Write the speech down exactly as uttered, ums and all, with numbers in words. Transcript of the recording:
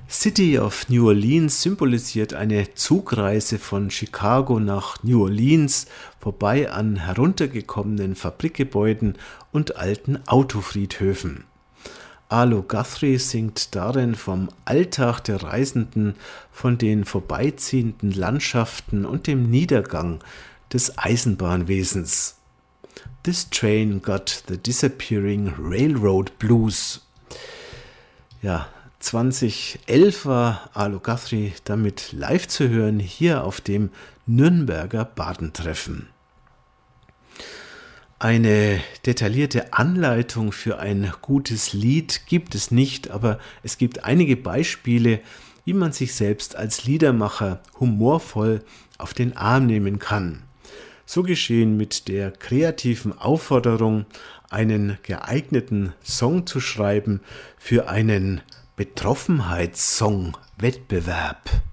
City of New Orleans symbolisiert eine Zugreise von Chicago nach New Orleans, vorbei an heruntergekommenen Fabrikgebäuden und alten Autofriedhöfen. Arlo Guthrie singt darin vom Alltag der Reisenden, von den vorbeiziehenden Landschaften und dem Niedergang des Eisenbahnwesens. This train got the disappearing railroad blues. Ja, zweitausendelf war Arlo Guthrie damit live zu hören, hier auf dem Nürnberger Badentreffen. Eine detaillierte Anleitung für ein gutes Lied gibt es nicht, aber es gibt einige Beispiele, wie man sich selbst als Liedermacher humorvoll auf den Arm nehmen kann. So geschehen mit der kreativen Aufforderung, einen geeigneten Song zu schreiben für einen Betroffenheitssong-Wettbewerb.